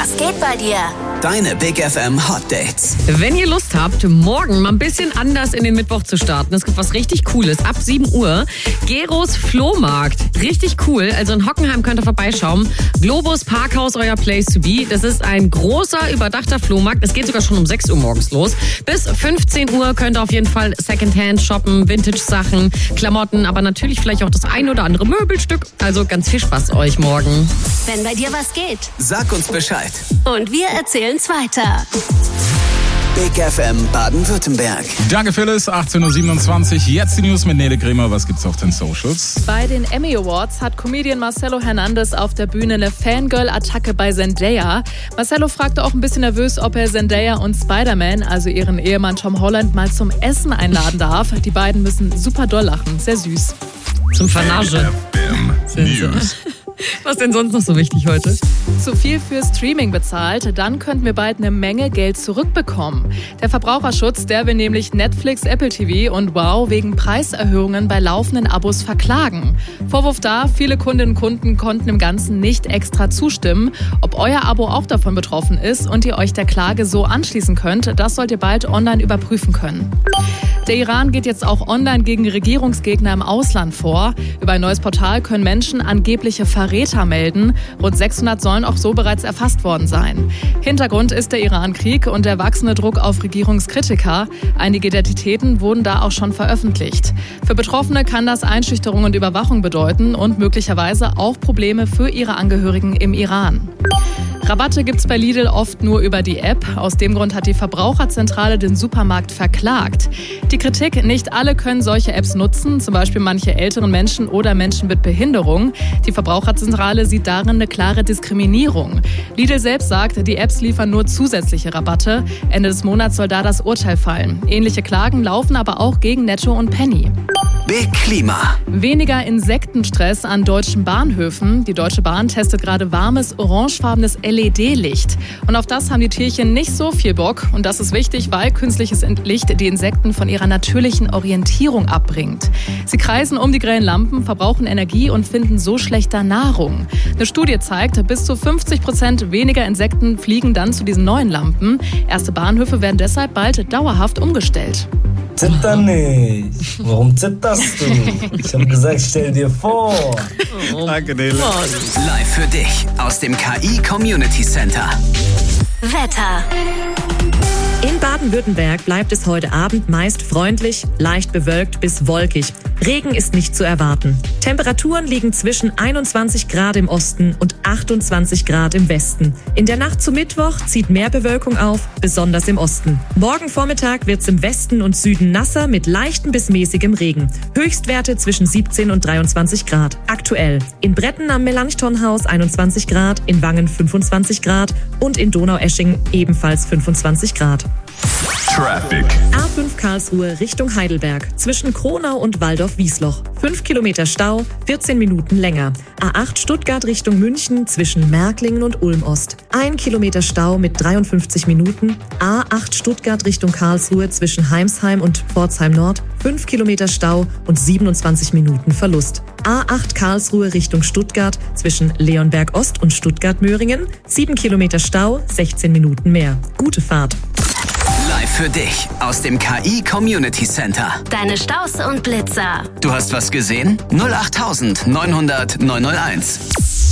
Was geht bei dir? Deine Big FM Hot Dates. Wenn ihr Lust habt, morgen mal ein bisschen anders in den Mittwoch zu starten, es gibt was richtig Cooles. Ab 7 Uhr, Geros Flohmarkt. Richtig cool. Also in Hockenheim könnt ihr vorbeischauen. Globus Parkhaus, euer Place to be. Das ist ein großer, überdachter Flohmarkt. Es geht sogar schon um 6 Uhr morgens los. Bis 15 Uhr könnt ihr auf jeden Fall Secondhand shoppen, Vintage-Sachen, Klamotten, aber natürlich vielleicht auch das ein oder andere Möbelstück. Also ganz viel Spaß euch morgen. Wenn bei dir was geht. Sag uns Bescheid. Und wir erzählen's weiter. Big FM Baden-Württemberg. Danke Phyllis, 18.27 Uhr. Jetzt die News mit Nele Kremer. Was gibt's auf den Socials? Bei den Emmy Awards hat Comedian Marcelo Hernandez auf der Bühne eine Fangirl-Attacke bei Zendaya. Marcelo fragte auch ein bisschen nervös, ob er Zendaya und Spider-Man, also ihren Ehemann Tom Holland, mal zum Essen einladen darf. Die beiden müssen super doll lachen. Sehr süß. Zum Vernage. News. Was denn sonst noch so wichtig heute? Zu viel für Streaming bezahlt, dann könnten wir bald eine Menge Geld zurückbekommen. Der Verbraucherschutz, der will nämlich Netflix, Apple TV und Wow wegen Preiserhöhungen bei laufenden Abos verklagen. Vorwurf da, viele Kundinnen und Kunden konnten im Ganzen nicht extra zustimmen. Ob euer Abo auch davon betroffen ist und ihr euch der Klage so anschließen könnt, das sollt ihr bald online überprüfen können. Der Iran geht jetzt auch online gegen Regierungsgegner im Ausland vor. Über ein neues Portal können Menschen angebliche Verräter melden. Rund 600 sollen auch so bereits erfasst worden sein. Hintergrund ist der Iran-Krieg und der wachsende Druck auf Regierungskritiker. Einige Identitäten wurden da auch schon veröffentlicht. Für Betroffene kann das Einschüchterung und Überwachung bedeuten und möglicherweise auch Probleme für ihre Angehörigen im Iran. Rabatte gibt's bei Lidl oft nur über die App. Aus dem Grund hat die Verbraucherzentrale den Supermarkt verklagt. Die Kritik, nicht alle können solche Apps nutzen, zum Beispiel manche älteren Menschen oder Menschen mit Behinderung. Die Verbraucherzentrale sieht darin eine klare Diskriminierung. Lidl selbst sagt, die Apps liefern nur zusätzliche Rabatte. Ende des Monats soll da das Urteil fallen. Ähnliche Klagen laufen aber auch gegen Netto und Penny. Big Klima. Weniger Insektenstress an deutschen Bahnhöfen. Die Deutsche Bahn testet gerade warmes, orangefarbenes LED-Licht. Und auf das haben die Tierchen nicht so viel Bock. Und das ist wichtig, weil künstliches Licht die Insekten von ihrer natürlichen Orientierung abbringt. Sie kreisen um die grellen Lampen, verbrauchen Energie und finden so schlechter Nahrung. Eine Studie zeigt, bis zu 50% weniger Insekten fliegen dann zu diesen neuen Lampen. Erste Bahnhöfe werden deshalb bald dauerhaft umgestellt. Zitter nicht. Warum zitterst du? Ich habe gesagt, stell dir vor. Danke, Nele. Live für dich aus dem KI Community Center. Wetter. In Baden-Württemberg bleibt es heute Abend meist freundlich, leicht bewölkt bis wolkig. Regen ist nicht zu erwarten. Temperaturen liegen zwischen 21 Grad im Osten und 28 Grad im Westen. In der Nacht zu Mittwoch zieht mehr Bewölkung auf, besonders im Osten. Morgen Vormittag wird es im Westen und Süden nasser mit leichtem bis mäßigem Regen. Höchstwerte zwischen 17 und 23 Grad. Aktuell in Bretten am Melanchthonhaus 21 Grad, in Wangen 25 Grad und in Donaueschingen ebenfalls 25 Grad. Traffic. A5 Karlsruhe Richtung Heidelberg zwischen Kronau und Waldorf-Wiesloch. 5 Kilometer Stau, 14 Minuten länger. A8 Stuttgart Richtung München zwischen Märklingen und Ulm-Ost. 1 Kilometer Stau mit 53 Minuten. A8 Stuttgart Richtung Karlsruhe zwischen Heimsheim und Pforzheim-Nord. 5 Kilometer Stau und 27 Minuten Verlust. A8 Karlsruhe Richtung Stuttgart zwischen Leonberg-Ost und Stuttgart-Möhringen. 7 Kilometer Stau, 16 Minuten mehr. Gute Fahrt. Live für dich aus dem KI Community Center. Deine Staus und Blitzer. Du hast was gesehen? 08900 901.